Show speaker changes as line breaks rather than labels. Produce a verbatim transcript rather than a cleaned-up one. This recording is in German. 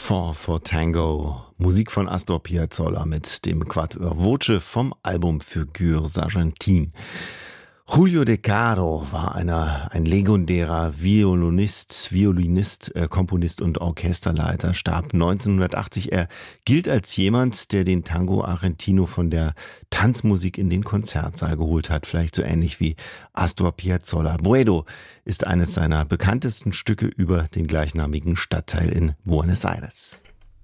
Four for Tango. Musik von Astor Piazzolla mit dem Quatuor Voce vom Album Figures Sargentine. Julio De Caro war einer, ein legendärer Violinist, Violinist, äh, Komponist und Orchesterleiter, starb neunzehnhundertachtzig. Er gilt als jemand, der den Tango Argentino von der Tanzmusik in den Konzertsaal geholt hat, vielleicht so ähnlich wie Astor Piazzolla. Boedo ist eines seiner bekanntesten Stücke über den gleichnamigen Stadtteil in Buenos Aires.